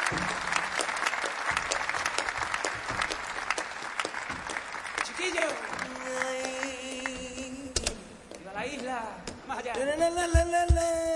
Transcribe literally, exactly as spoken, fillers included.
Chiquillos. Viva la isla. Más allá. La, la, la, la, la.